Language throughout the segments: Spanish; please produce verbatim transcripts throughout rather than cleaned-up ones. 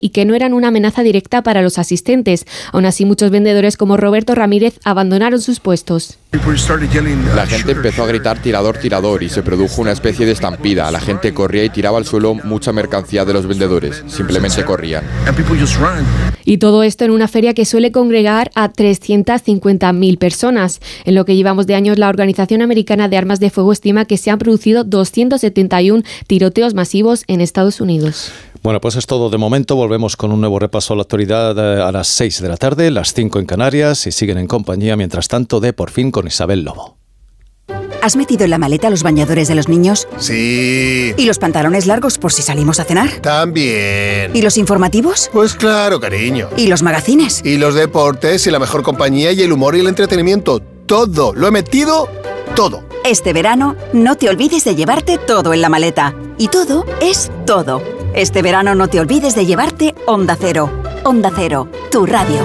y que no eran una amenaza directa para los asistentes. Aún así, muchos vendedores como Roberto Ramírez abandonaron sus puestos. La gente empezó a gritar tirador, tirador y se produjo una especie de estampida. La gente corría y tiraba al suelo mucha mercancía de los vendedores. Simplemente corrían. Y todo esto en una feria que suele congregar a trescientas cincuenta mil personas. En lo que llevamos de años, la Organización Americana de Armas de Fuego estima que se han producido doscientos setenta y uno tiroteos masivos en Estados Unidos. Bueno, pues es todo de momento. Volvemos con un nuevo repaso a la actualidad a las seis de la tarde, las cinco en Canarias, y siguen en compañía, mientras tanto, de Por Fin con Isabel Lobo. ¿Has metido en la maleta los bañadores de los niños? Sí. ¿Y los pantalones largos por si salimos a cenar? También. ¿Y los informativos? Pues claro, cariño. ¿Y los magazines? Y los deportes y la mejor compañía y el humor y el entretenimiento. Todo. Lo he metido todo. Este verano, no te olvides de llevarte todo en la maleta. Y todo es todo. Este verano no te olvides de llevarte Onda Cero. Onda Cero, tu radio.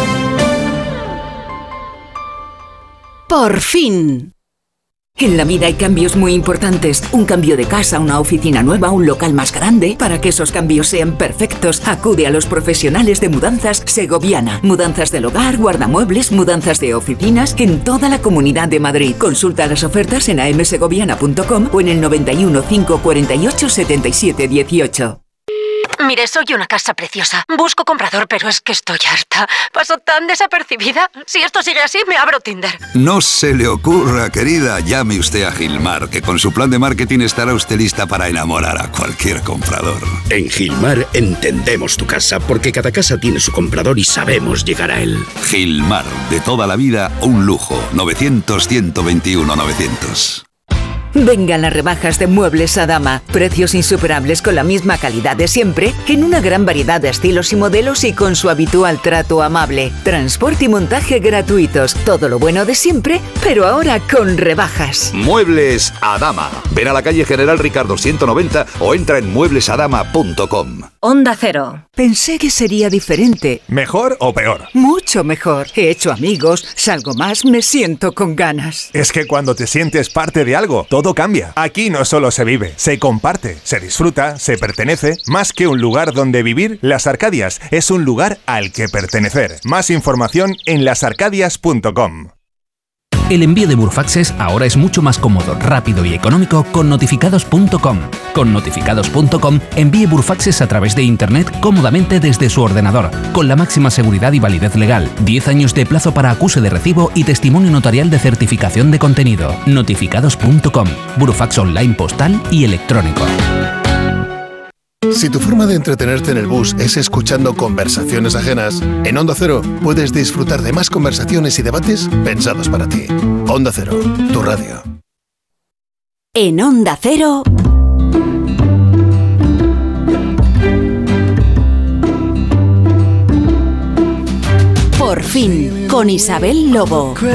Por fin. En la vida hay cambios muy importantes. Un cambio de casa, una oficina nueva, un local más grande. Para que esos cambios sean perfectos, acude a los profesionales de Mudanzas Segoviana. Mudanzas del hogar, guardamuebles, mudanzas de oficinas en toda la Comunidad de Madrid. Consulta las ofertas en a m segoviana punto com o en el noventa y uno, cinco cuarenta y ocho, setenta y siete dieciocho. Mire, soy una casa preciosa. Busco comprador, pero es que estoy harta. Paso tan desapercibida. Si esto sigue así, me abro Tinder. No se le ocurra, querida. Llame usted a Gilmar, que con su plan de marketing estará usted lista para enamorar a cualquier comprador. En Gilmar entendemos tu casa, porque cada casa tiene su comprador y sabemos llegar a él. Gilmar, de toda la vida, un lujo. novecientos, ciento veintiuno, novecientos. Vengan las rebajas de Muebles Adama. Precios insuperables con la misma calidad de siempre, en una gran variedad de estilos y modelos y con su habitual trato amable. Transporte y montaje gratuitos. Todo lo bueno de siempre, pero ahora con rebajas. Muebles Adama. Ven a la calle General Ricardo ciento noventa o entra en muebles adama punto com. Onda Cero. Pensé que sería diferente. ¿Mejor o peor? Mucho mejor. He hecho amigos, salgo más, me siento con ganas. Es que cuando te sientes parte de algo, todo cambia. Aquí no solo se vive, se comparte, se disfruta, se pertenece. Más que un lugar donde vivir, Las Arcadias es un lugar al que pertenecer. Más información en las arcadias punto com. El envío de Burfaxes ahora es mucho más cómodo, rápido y económico con notificados punto com. Con notificados punto com envíe Burfaxes a través de Internet cómodamente desde su ordenador, con la máxima seguridad y validez legal, diez años de plazo para acuse de recibo y testimonio notarial de certificación de contenido. notificados punto com, Burfax online postal y electrónico. Si tu forma de entretenerte en el bus es escuchando conversaciones ajenas, en Onda Cero puedes disfrutar de más conversaciones y debates pensados para ti. Onda Cero, tu radio. En Onda Cero... Por fin, con Isabel Lobo.